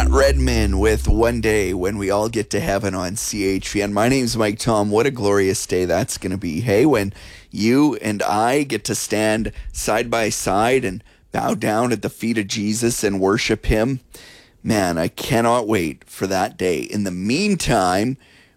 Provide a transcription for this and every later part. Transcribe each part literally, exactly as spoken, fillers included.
Matt Redman with One Day When We All Get to Heaven on C H V N. My name's Mike Tom. What a glorious day that's going to be. Hey, when you and I get to stand side by side and bow down at the feet of Jesus and worship him, man, I cannot wait for that day. In the meantime,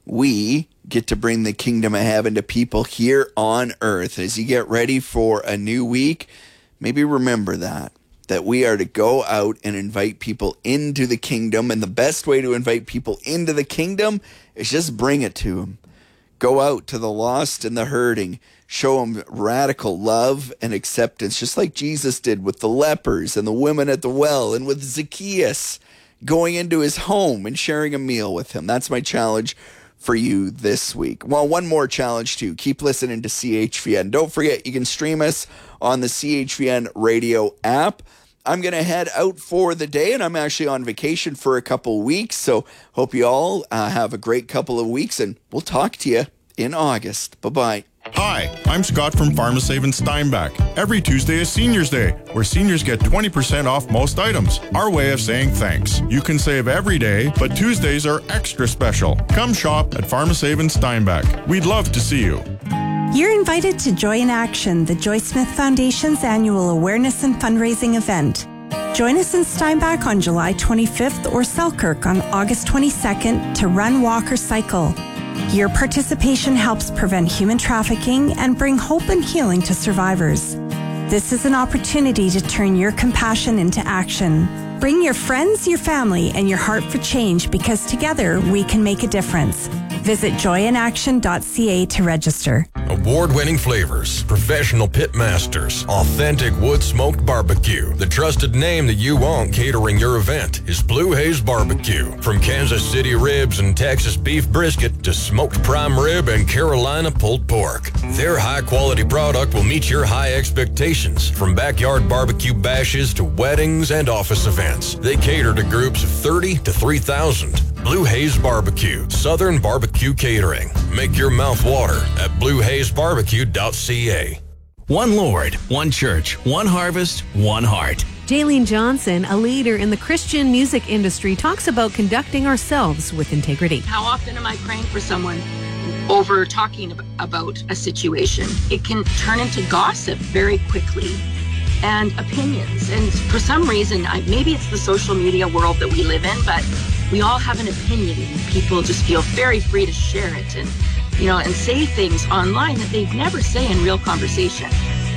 we get to bring the kingdom of heaven to people here on earth. As you get ready for a new week, maybe remember that. that we are to go out and invite people into the kingdom. And the best way to invite people into the kingdom is just bring it to them. Go out to the lost and the hurting. Show them radical love and acceptance, just like Jesus did with the lepers and the women at the well and with Zacchaeus going into his home and sharing a meal with him. That's my challenge for you this week. Well, one more challenge too. Keep listening to C H V N. Don't forget, you can stream us on the C H V N radio app. I'm going to head out for the day, and I'm actually on vacation for a couple weeks, so hope you all uh, have a great couple of weeks, and we'll talk to you in August. Bye-bye. Hi, I'm Scott from PharmaSave in Steinbach. Every Tuesday is Seniors Day, where seniors get twenty percent off most items. Our way of saying thanks. You can save every day, but Tuesdays are extra special. Come shop at PharmaSave in Steinbach. We'd love to see you. You're invited to Joy in Action, the Joy Smith Foundation's annual awareness and fundraising event. Join us in Steinbach on July twenty-fifth or Selkirk on August twenty-second to run, walk, or cycle. Your participation helps prevent human trafficking and bring hope and healing to survivors. This is an opportunity to turn your compassion into action. Bring your friends, your family, and your heart for change, because together we can make a difference. Visit joy in action dot c a to register. Award-winning flavors, professional pit masters, authentic wood-smoked barbecue. The trusted name that you want catering your event is Blue Haze Barbecue. From Kansas City ribs and Texas beef brisket to smoked prime rib and Carolina pulled pork, their high-quality product will meet your high expectations. From backyard barbecue bashes to weddings and office events, they cater to groups of thirty to three thousand. Blue Haze Barbecue, Southern Barbecue Catering. Make your mouth water at blue haze barbecue dot c a. One Lord, one church, one harvest, one heart. Jaylene Johnson, a leader in the Christian music industry, talks about conducting ourselves with integrity. How often am I praying for someone over talking about a situation? It can turn into gossip very quickly and opinions. And for some reason, I, maybe it's the social media world that we live in, but we all have an opinion, and people just feel very free to share it and, you know, and say things online that they'd never say in real conversation.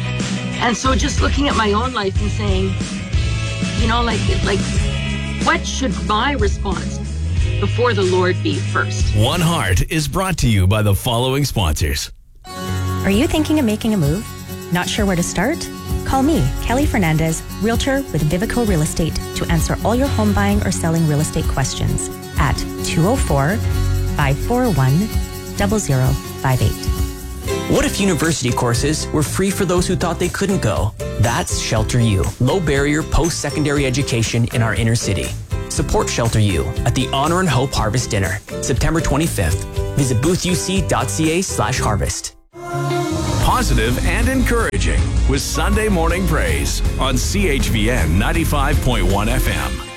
And so just looking at my own life and saying, you know, like, like, what should my response before the Lord be first? One Heart is brought to you by the following sponsors. Are you thinking of making a move? Not sure where to start? Call me, Kelly Fernandez, Realtor with Vivico Real Estate, to answer all your home buying or selling real estate questions at two oh four, five four one, zero zero five eight. What if university courses were free for those who thought they couldn't go? That's Shelter U, low barrier post-secondary education in our inner city. Support Shelter U at the Honor and Hope Harvest Dinner, September twenty-fifth. Visit booth u c dot c a slash harvest. Positive and encouraging with Sunday Morning Praise on C H V N ninety-five point one F M.